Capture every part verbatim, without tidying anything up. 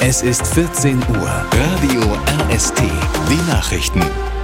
Es ist vierzehn Uhr. Radio R S T. Die Nachrichten.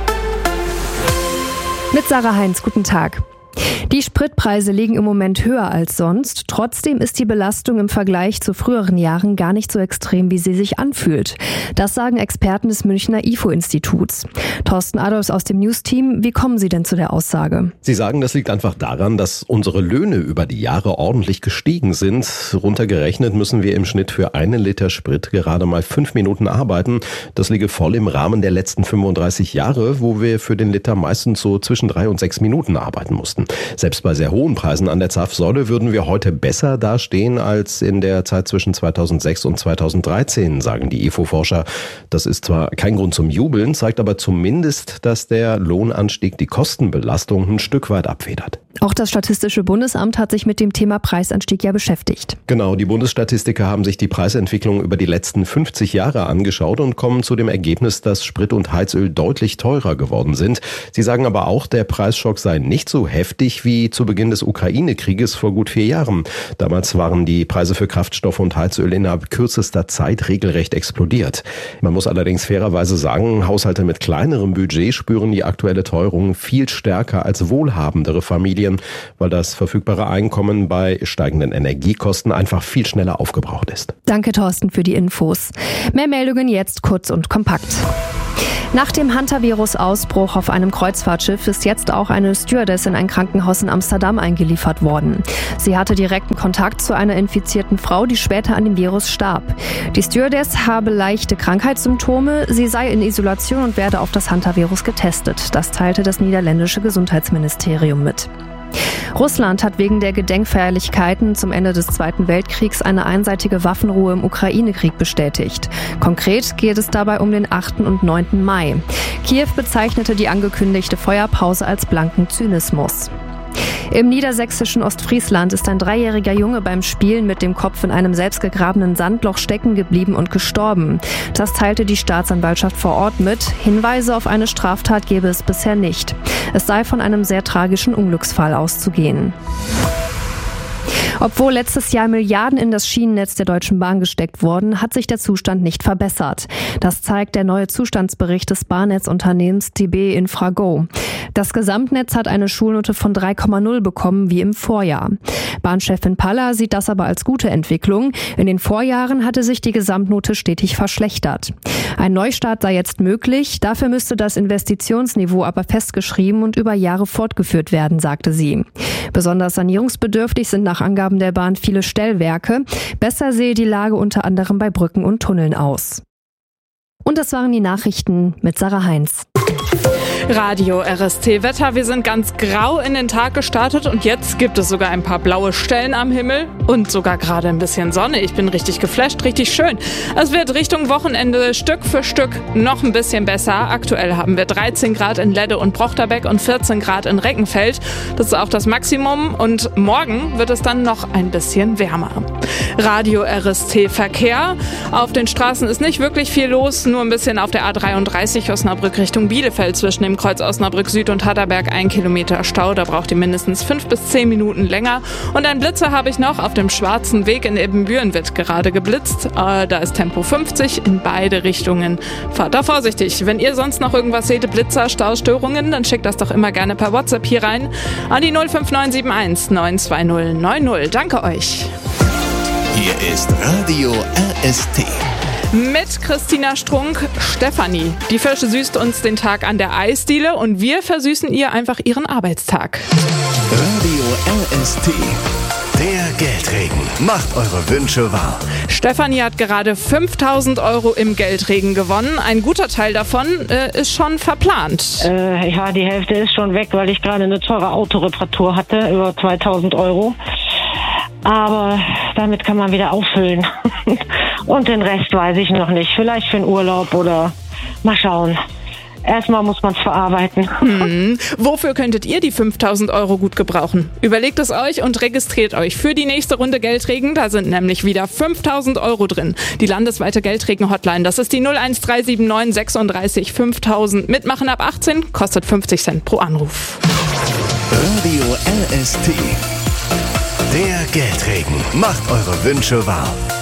Mit Sarah Heinz, guten Tag. Die Spritpreise liegen im Moment höher als sonst. Trotzdem ist die Belastung im Vergleich zu früheren Jahren gar nicht so extrem, wie sie sich anfühlt. Das sagen Experten des Münchner I F O-Instituts. Thorsten Adolfs aus dem News-Team, wie kommen Sie denn zu der Aussage? Sie sagen, das liegt einfach daran, dass unsere Löhne über die Jahre ordentlich gestiegen sind. Runtergerechnet müssen wir im Schnitt für einen Liter Sprit gerade mal fünf Minuten arbeiten. Das liege voll im Rahmen der letzten fünfunddreißig Jahre, wo wir für den Liter meistens so zwischen drei und sechs Minuten arbeiten mussten. Selbst bei sehr hohen Preisen an der Zapfsäule würden wir heute besser dastehen als in der Zeit zwischen zweitausendsechs und zweitausenddreizehn, sagen die I F O-Forscher. Das ist zwar kein Grund zum Jubeln, zeigt aber zumindest, dass der Lohnanstieg die Kostenbelastung ein Stück weit abfedert. Auch das Statistische Bundesamt hat sich mit dem Thema Preisanstieg ja beschäftigt. Genau, die Bundesstatistiker haben sich die Preisentwicklung über die letzten fünfzig Jahre angeschaut und kommen zu dem Ergebnis, dass Sprit und Heizöl deutlich teurer geworden sind. Sie sagen aber auch, der Preisschock sei nicht so heftig wie zu Beginn des Ukraine-Krieges vor gut vier Jahren. Damals waren die Preise für Kraftstoffe und Heizöl innerhalb kürzester Zeit regelrecht explodiert. Man muss allerdings fairerweise sagen, Haushalte mit kleinerem Budget spüren die aktuelle Teuerung viel stärker als wohlhabendere Familien, weil das verfügbare Einkommen bei steigenden Energiekosten einfach viel schneller aufgebraucht ist. Danke, Thorsten, für die Infos. Mehr Meldungen jetzt kurz und kompakt. Nach dem Hantavirus-Ausbruch auf einem Kreuzfahrtschiff ist jetzt auch eine Stewardess in ein Krankenhaus in Amsterdam eingeliefert worden. Sie hatte direkten Kontakt zu einer infizierten Frau, die später an dem Virus starb. Die Stewardess habe leichte Krankheitssymptome, sie sei in Isolation und werde auf das Hantavirus getestet. Das teilte das niederländische Gesundheitsministerium mit. Russland hat wegen der Gedenkfeierlichkeiten zum Ende des Zweiten Weltkriegs eine einseitige Waffenruhe im Ukraine-Krieg bestätigt. Konkret geht es dabei um den achten und neunten Mai. Kiew bezeichnete die angekündigte Feuerpause als blanken Zynismus. Im niedersächsischen Ostfriesland ist ein dreijähriger Junge beim Spielen mit dem Kopf in einem selbstgegrabenen Sandloch stecken geblieben und gestorben. Das teilte die Staatsanwaltschaft vor Ort mit. Hinweise auf eine Straftat gebe es bisher nicht. Es sei von einem sehr tragischen Unglücksfall auszugehen. Obwohl letztes Jahr Milliarden in das Schienennetz der Deutschen Bahn gesteckt wurden, hat sich der Zustand nicht verbessert. Das zeigt der neue Zustandsbericht des Bahnetzunternehmens D B Infrago. Das Gesamtnetz hat eine Schulnote von drei Komma null bekommen wie im Vorjahr. Bahnchefin Paller sieht das aber als gute Entwicklung. In den Vorjahren hatte sich die Gesamtnote stetig verschlechtert. Ein Neustart sei jetzt möglich. Dafür müsste das Investitionsniveau aber festgeschrieben und über Jahre fortgeführt werden, sagte sie. Besonders sanierungsbedürftig sind nach Angaben der Bahn viele Stellwerke. Besser sehe die Lage unter anderem bei Brücken und Tunneln aus. Und das waren die Nachrichten mit Sarah Heinz. Radio R S T Wetter, wir sind ganz grau in den Tag gestartet und jetzt gibt es sogar ein paar blaue Stellen am Himmel und sogar gerade ein bisschen Sonne. Ich bin richtig geflasht, richtig schön. Es wird Richtung Wochenende Stück für Stück noch ein bisschen besser. Aktuell haben wir dreizehn Grad in Ledde und Brochterbeck und vierzehn Grad in Reckenfeld. Das ist auch das Maximum und morgen wird es dann noch ein bisschen wärmer. Radio R S T Verkehr. Auf den Straßen ist nicht wirklich viel los, nur ein bisschen auf der A dreiunddreißig Osnabrück Richtung Bielefeld zwischen dem Kreuz Osnabrück Süd und Hatterberg ein Kilometer Stau. Da braucht ihr mindestens fünf bis zehn Minuten länger. Und ein Blitzer habe ich noch. Auf dem Schwarzen Weg in Ibbenbüren wird gerade geblitzt. Äh, da ist Tempo fünfzig in beide Richtungen. Fahrt da vorsichtig. Wenn ihr sonst noch irgendwas seht, Blitzer, Staustörungen, dann schickt das doch immer gerne per WhatsApp hier rein an die null fünf neun sieben eins neun zwei null neun null. Danke euch. Hier ist Radio R S T. Mit Christina Strunk, Stefanie. Die versüßt uns den Tag an der Eisdiele und wir versüßen ihr einfach ihren Arbeitstag. Radio R S T. Der Geldregen. Macht eure Wünsche wahr. Stefanie hat gerade fünftausend Euro im Geldregen gewonnen. Ein guter Teil davon äh, ist schon verplant. Äh, ja, die Hälfte ist schon weg, weil ich gerade eine teure Autoreparatur hatte, über zweitausend Euro. Aber damit kann man wieder auffüllen. Und den Rest weiß ich noch nicht. Vielleicht für den Urlaub oder mal schauen. Erstmal muss man es verarbeiten. Hm. Wofür könntet ihr die fünftausend Euro gut gebrauchen? Überlegt es euch und registriert euch für die nächste Runde Geldregen. Da sind nämlich wieder fünftausend Euro drin. Die landesweite Geldregen-Hotline, das ist die null eins drei sieben neun sechsunddreißig fünftausend. Mitmachen ab achtzehn, kostet fünfzig Cent pro Anruf. Radio R S T. Der Geldregen. Macht eure Wünsche wahr.